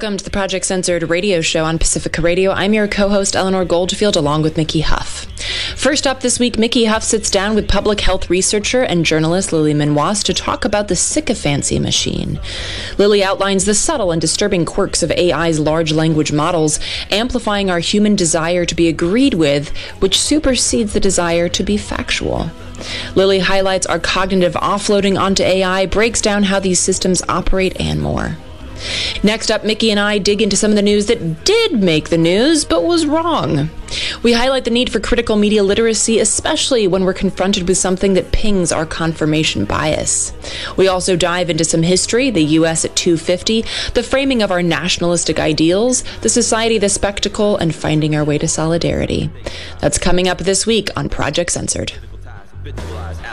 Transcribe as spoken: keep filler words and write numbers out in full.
Welcome to the Project Censored radio show on Pacifica Radio. I'm your co-host, Eleanor Goldfield, along with Mickey Huff. First up this week, Mickey Huff sits down with public health researcher and journalist Lily Minoise to talk about the sycophancy machine. Lily outlines the subtle and disturbing quirks of A I's large language models, amplifying our human desire to be agreed with, which supersedes the desire to be factual. Lily highlights our cognitive offloading onto A I, breaks down how these systems operate, and more. Next up, Mickey and I dig into some of the news that did make the news, but was wrong. We highlight the need for critical media literacy, especially when we're confronted with something that pings our confirmation bias. We also dive into some history, the U S at two fifty, the framing of our nationalistic ideals, the society of the spectacle, and finding our way to solidarity. That's coming up this week on Project Censored.